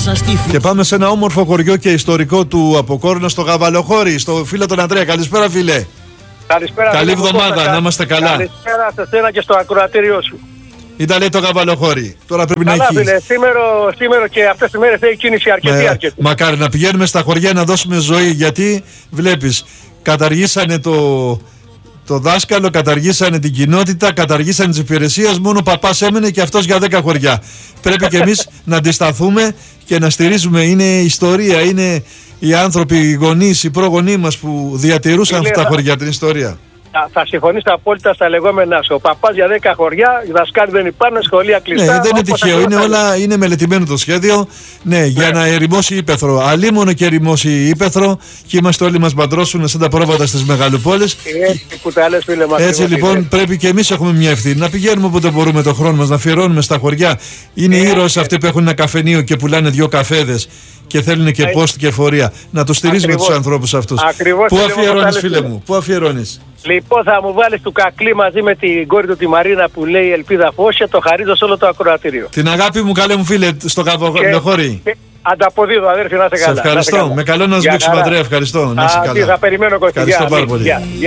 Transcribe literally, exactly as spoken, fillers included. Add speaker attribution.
Speaker 1: μέσα στη φύση.
Speaker 2: Και πάμε σε ένα όμορφο χωριό και ιστορικό του Αποκόρνου, στο Γαβαλοχώρι, στο φίλο τον Ανδρέα. Καλησπέρα, φίλε.
Speaker 3: Καλησπέρα.
Speaker 2: Καλή εβδομάδα, να είμαστε καλά.
Speaker 3: Καλησπέρα σε σένα και στο ακροατήριό σου.
Speaker 2: Ήταν λέει το Γαβαλοχώρι. Τώρα πρέπει
Speaker 3: Καλά,
Speaker 2: να έχει.
Speaker 3: φίλε, σήμερα, σήμερα και αυτές τις μέρες έχει κίνηση αρκετή,
Speaker 2: Ε,
Speaker 3: αρκετή.
Speaker 2: μακάρι να πηγαίνουμε στα χωριά να δώσουμε ζωή, γιατί βλέπεις, καταργήσανε το, το δάσκαλο, καταργήσανε την κοινότητα, καταργήσανε τις υπηρεσίες, μόνο ο παπάς έμενε και αυτός για δέκα χωριά. Πρέπει και εμείς να αντισταθούμε και να στηρίζουμε. Είναι ιστορία, είναι οι άνθρωποι, οι γονείς, οι προγονείς μας που διατηρούσαν
Speaker 3: Είναι
Speaker 2: αυτά τα
Speaker 3: θα-
Speaker 2: χωριά, την ιστορία.
Speaker 3: Θα, θα συμφωνήσω απόλυτα στα λεγόμενά σου. Ο παπάς για δέκα χωριά, οι δασκάλοι δεν υπάρχουν, σχολεία κλειστά.
Speaker 2: Ναι, δεν είναι
Speaker 3: όπως
Speaker 2: τυχαίο, είναι
Speaker 3: ακριβώς
Speaker 2: όλα, είναι μελετημένο το σχέδιο. Ναι, για να ερημώσει η ύπαιθρο. Αλίμονο και ερημώσει η ύπαιθρο και είμαστε όλοι μας μπαντρώσουν σαν τα πρόβατα στις μεγαλοπόλεις.
Speaker 3: Έτσι που τα λες, φίλε μας.
Speaker 2: Έτσι
Speaker 3: ακριβώς
Speaker 2: λοιπόν
Speaker 3: είναι.
Speaker 2: πρέπει και εμείς έχουμε μια ευθύνη να πηγαίνουμε όποτε μπορούμε το χρόνο μας, να αφιερώνουμε στα χωριά. Είναι
Speaker 3: Έτσι.
Speaker 2: ήρωες αυτοί που έχουν ένα καφενείο και πουλάνε δύο καφέδες και θέλουν και
Speaker 3: Έτσι.
Speaker 2: πόστ και φορεία. Να τους στηρίζουμε
Speaker 3: Ακριβώς.
Speaker 2: τους ανθρώπους αυτούς.
Speaker 3: Ακριβώς,
Speaker 2: Πού
Speaker 3: φίλε μου,
Speaker 2: αφιερώνεις,
Speaker 3: όπως τα
Speaker 2: φίλε
Speaker 3: λες,
Speaker 2: μου, πού αφιερώνεις?
Speaker 3: Λοιπόν, θα μου βάλεις του Κακλή μαζί με την κόρη του τη Μαρίνα που λέει Ελπίδα Φως και το χαρίζω σε όλο το ακροατήριο.
Speaker 2: Την αγάπη μου, καλέ μου φίλε, στο Γαβαλοχώρι.
Speaker 3: Και ανταποδίδω, αδέρφη, να είστε
Speaker 2: Σε
Speaker 3: καλά. να είστε
Speaker 2: ευχαριστώ.
Speaker 3: καλά.
Speaker 2: Με καλό να
Speaker 3: Γεια
Speaker 2: σβήξουμε,
Speaker 3: χαρά.
Speaker 2: Αντρέα. Ευχαριστώ. Να είσαι
Speaker 3: Α,
Speaker 2: καλά.
Speaker 3: θα περιμένω, Κωστή.
Speaker 2: Ευχαριστώ
Speaker 3: Γεια,
Speaker 2: πάρα
Speaker 3: γεια,
Speaker 2: πολύ.
Speaker 3: γεια.